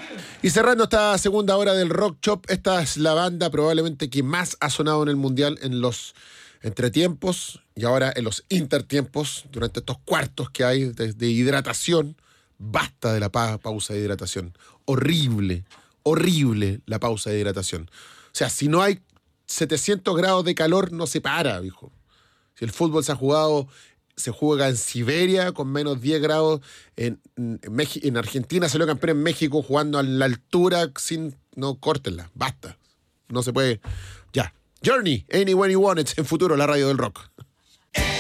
Y cerrando esta segunda hora del Rock Shop, esta es la banda probablemente que más ha sonado en el Mundial en los entretiempos y ahora en los intertiempos, durante estos cuartos que hay de hidratación. Basta de la pausa de hidratación. Horrible, horrible la pausa de hidratación. O sea, si no hay 700 grados de calor, no se para, viejo. Si el fútbol se juega en Siberia con menos 10 grados. En Argentina salió campeón en México jugando a la altura no, córtenla, basta. No se puede. Ya. Journey, Anywhere You Want It, en futuro, la radio del rock.